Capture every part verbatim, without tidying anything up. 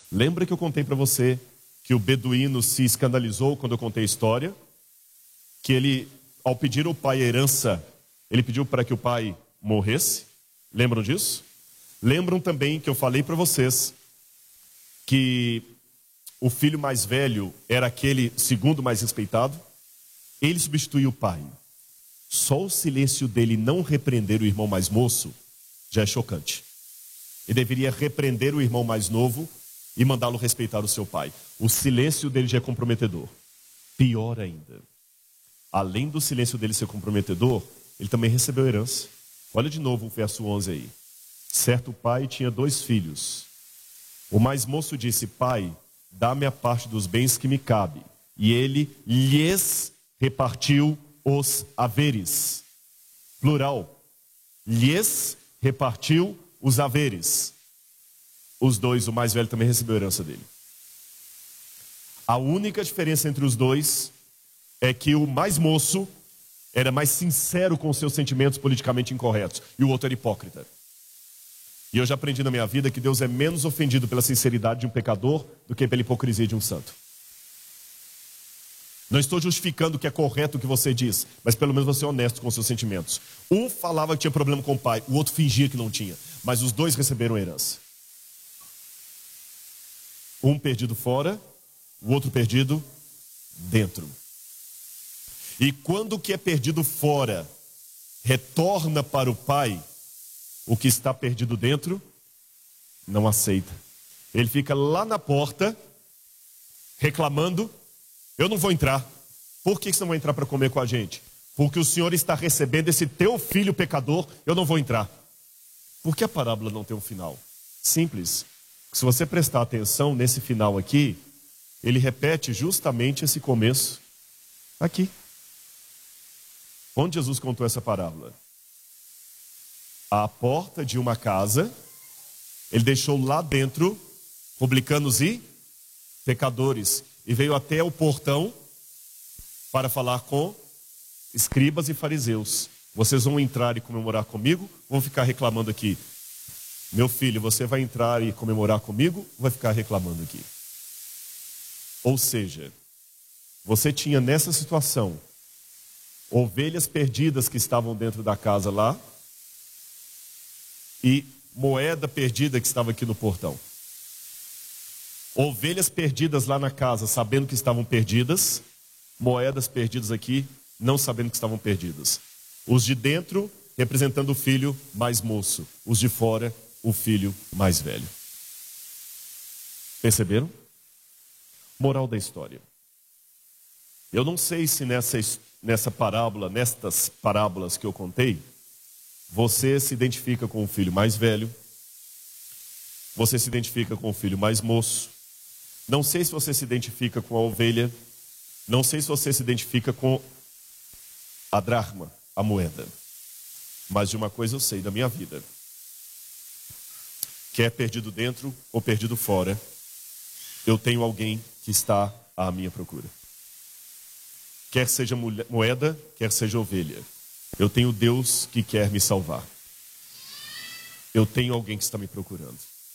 Lembra que eu contei para você que o beduíno se escandalizou quando eu contei a história? Que ele, ao pedir ao pai a herança, ele pediu para que o pai morresse? Lembram disso? Lembram também que eu falei para vocês que o filho mais velho era aquele segundo mais respeitado? Ele substituiu o pai. Só o silêncio dele não repreender o irmão mais moço já é chocante. Ele deveria repreender o irmão mais novo e mandá-lo respeitar o seu pai. O silêncio dele já é comprometedor. Pior ainda, além do silêncio dele ser comprometedor, ele também recebeu herança. Olha de novo o verso onze aí. Certo pai tinha dois filhos. O mais moço disse: pai, dá-me a parte dos bens que me cabe. E ele lhes repartiu os haveres. Plural. Lhes repartiu os haveres. Os dois, o mais velho também recebeu a herança dele. A única diferença entre os dois é que o mais moço era mais sincero com os seus sentimentos politicamente incorretos e o outro era hipócrita. E eu já aprendi na minha vida que Deus é menos ofendido pela sinceridade de um pecador do que pela hipocrisia de um santo. Não estou justificando que é correto o que você diz, mas pelo menos você é honesto com os seus sentimentos. Um falava que tinha problema com o pai, o outro fingia que não tinha, mas os dois receberam a herança. Um perdido fora, o outro perdido dentro. E quando o que é perdido fora retorna para o pai, o que está perdido dentro não aceita. Ele fica lá na porta reclamando: eu não vou entrar. Por que você não vai entrar para comer com a gente? Porque o Senhor está recebendo esse teu filho pecador, eu não vou entrar. Por que a parábola não tem um final? Simples. Se você prestar atenção nesse final aqui, ele repete justamente esse começo aqui. Onde Jesus contou essa parábola? À porta de uma casa, ele deixou lá dentro publicanos e pecadores, e veio até o portão para falar com escribas e fariseus. Vocês vão entrar e comemorar comigo, vão ficar reclamando aqui. Meu filho, você vai entrar e comemorar comigo, ou vai ficar reclamando aqui? Ou seja, você tinha nessa situação ovelhas perdidas que estavam dentro da casa lá e moeda perdida que estava aqui no portão. Ovelhas perdidas lá na casa, sabendo que estavam perdidas, moedas perdidas aqui, não sabendo que estavam perdidas. Os de dentro representando o filho mais moço, os de fora o filho mais velho. Perceberam? Moral da história. Eu não sei se nessa, nessa parábola, nestas parábolas que eu contei, você se identifica com o filho mais velho, você se identifica com o filho mais moço, não sei se você se identifica com a ovelha, não sei se você se identifica com a dracma, a moeda, mas de uma coisa eu sei da minha vida: quer perdido dentro ou perdido fora, eu tenho alguém que está à minha procura. Quer seja moeda, quer seja ovelha, eu tenho Deus que quer me salvar. Eu tenho alguém que está me procurando.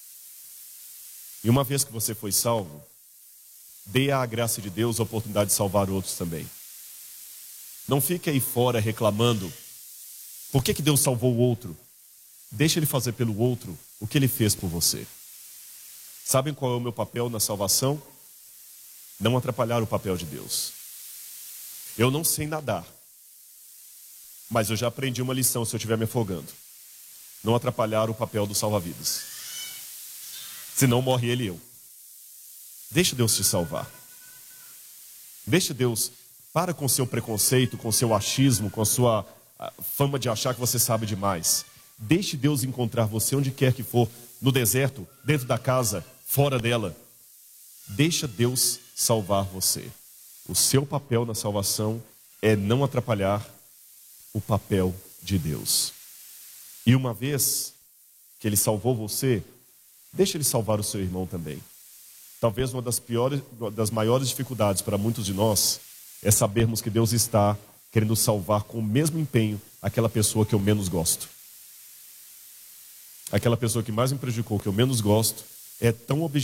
E uma vez que você foi salvo, dê à graça de Deus a oportunidade de salvar outros também. Não fique aí fora reclamando: por que que Deus salvou o outro? Deixa Ele fazer pelo outro o que Ele fez por você. Sabem qual é o meu papel na salvação? Não atrapalhar o papel de Deus. Eu não sei nadar, mas eu já aprendi uma lição se eu estiver me afogando: não atrapalhar o papel do salva-vidas, senão morre ele e eu. Deixa Deus te salvar. Deixa Deus, para com seu preconceito, com seu achismo, com a sua a fama de achar que você sabe demais. Deixe Deus encontrar você onde quer que for, no deserto, dentro da casa, fora dela. Deixa Deus salvar você. O seu papel na salvação é não atrapalhar o papel de Deus. E uma vez que Ele salvou você, deixa Ele salvar o seu irmão também. Talvez uma das piores, das maiores dificuldades para muitos de nós é sabermos que Deus está querendo salvar com o mesmo empenho aquela pessoa que eu menos gosto. Aquela pessoa que mais me prejudicou, que eu menos gosto, é tão objetiva